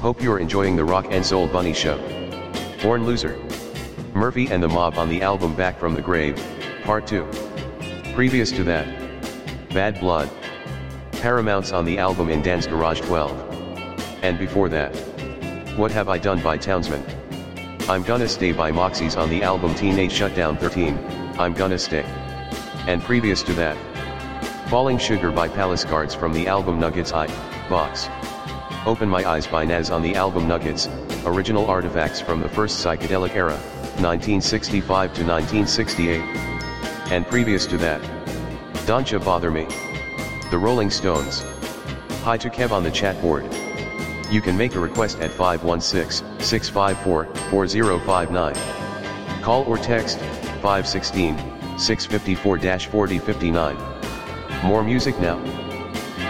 Hope you're enjoying the Rock and Soul Bunny Show. Born Loser. Murphy and the Mob on the album Back from the Grave, Part 2. Previous to that, Bad Blood. Paramount's on the album In Dan's Garage 12. And before that, What Have I Done by Townsman. I'm Gonna Stay by Moxie's on the album Teenage Shutdown 13, I'm Gonna Stay. And previous to that, Falling Sugar by Palace Guards from the album Nuggets I, Box. Open My Eyes by Nas on the album Nuggets, original artifacts from the first psychedelic era, 1965 to 1968. And previous to that, Don't Ya Bother Me. The Rolling Stones. Hi to Kev on the chat board. You can make a request at 516-654-4059. Call or text 516-654-4059. More music now.